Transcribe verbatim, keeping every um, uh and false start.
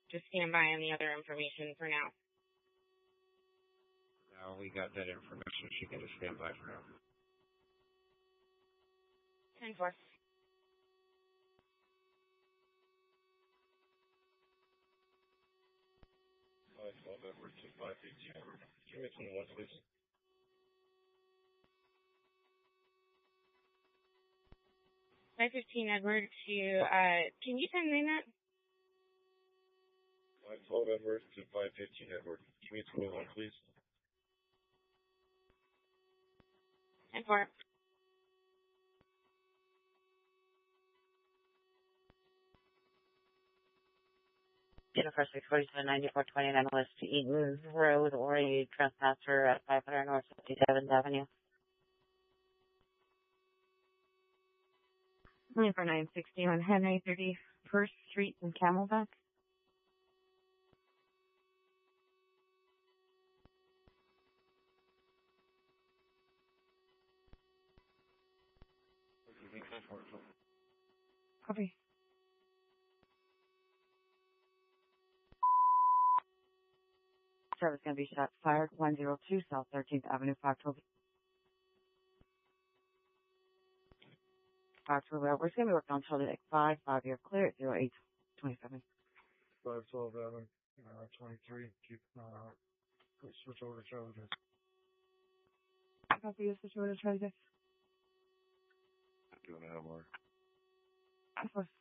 Just stand by on the other information for now. Now we got that information. She can just stand by for now. ten four. five twelve Edward to five fifteen Edward. Give me twenty-one, please. five fifteen Edward to, uh, can you send me that? five twelve Edward to five fifteen Edward. Give me twenty-one, please. ten four. Jennifer six forty-seven ninety-four twenty-nine West Eaton Road, or a trespasser at five hundred North fifty-seventh Avenue. For nine sixty on Henry thirty-first Street in Camelback. Copy. Service going to be shot fired one oh two South thirteenth Avenue, Foxville. Foxville Railroad. We're going to be working on until like five, five year clear at zero eight twenty-seven. five twelve Avenue, uh, twenty-three. Keep, uh, switch over to Charlie Dick. Copy, switch over to Charlie Dick. Do you want to have more? Of course.